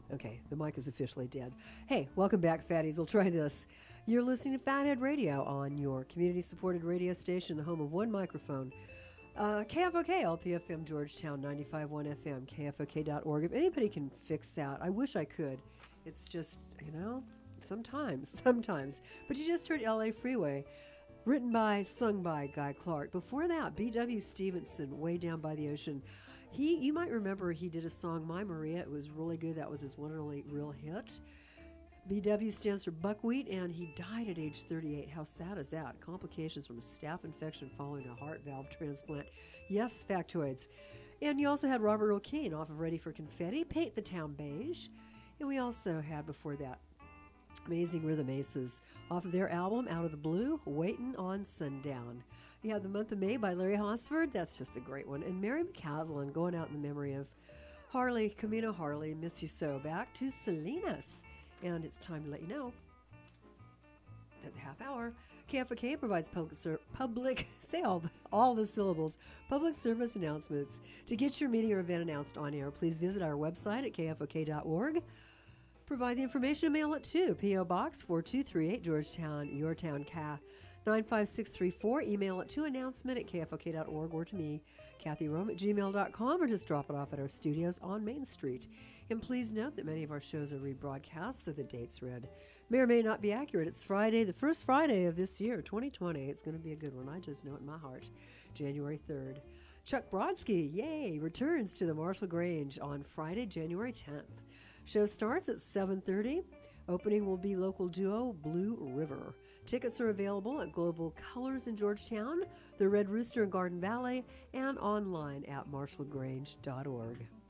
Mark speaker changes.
Speaker 1: Okay, the mic is officially dead. Hey, welcome back, fatties. We'll try this. You're listening to Fathead Radio on your community-supported radio station, the home of one microphone. KFOK, LPFM, Georgetown, 95.1 FM, KFOK.org. If anybody can fix that, I wish I could. It's just, sometimes. But you just heard LA Freeway, written by, sung by Guy Clark. Before that, B.W. Stevenson, Way Down by the Ocean. You might remember he did a song, My Maria. It was really good. That was his one and only real hit. BW stands for buckwheat, and he died at age 38. How sad is that? Complications from a staph infection following a heart valve transplant. Yes, factoids. And you also had Robert Earl Keen off of Ready for Confetti, Paint the Town Beige. And we also had before that Amazing Rhythm Aces off of their album Out of the Blue, Waitin' on Sundown. You have The Month of May by Larry Hosford. That's just a great one. And Mary McCaslin, going out in the memory of Harley, Camino Harley, Miss You So. Back to Salinas. And it's time to let you know at the half hour, KFOK provides say all the syllables, public service announcements. To get your meeting or event announced on air, please visit our website at kfok.org. Provide the information and mail it to P.O. Box 4238, Georgetown, Your Town, Ca. 95634. Email it to announcement at kfok.org or to me, Kathy Rome at gmail.com, or just drop it off at our studios on Main Street. And please note that many of our shows are rebroadcast, so the date's read may or may not be accurate. It's Friday, the first Friday of this year, 2020. It's going to be a good one. I just know it in my heart. January 3rd. Chuck Brodsky, yay, returns to the Marshall Grange on Friday, January 10th. Show starts at 7:30. Opening will be local duo Blue River. Tickets are available at Global Colors in Georgetown, the Red Rooster in Garden Valley, and online at marshallgrange.org.